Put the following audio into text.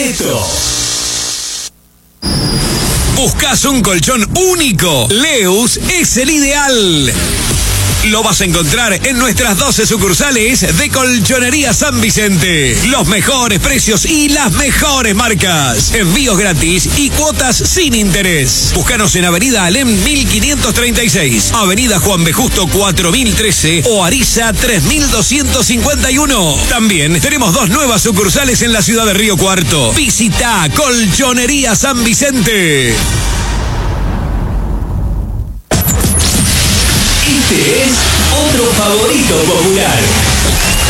Pareto. ¿Buscas un colchón único? Leus es el ideal. Lo vas a encontrar en nuestras 12 sucursales de Colchonería San Vicente. Los mejores precios y las mejores marcas. Envíos gratis y cuotas sin interés. Búscanos en Avenida Alem 1536, Avenida Juan B. Justo 4013 o Ariza 3251. También tenemos 2 nuevas sucursales en la ciudad de Río Cuarto. Visita Colchonería San Vicente. Este es otro favorito popular.